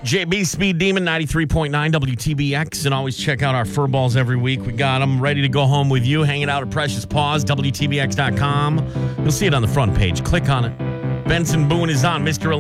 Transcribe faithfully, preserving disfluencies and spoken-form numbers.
J B Speed Demon, ninety-three point nine W T B X, and always check out our fur balls every week. We got them ready to go home with you, hanging out at Precious Paws, W T B X dot com. You'll see it on the front page. Click on it. Benson Boone is on. Mister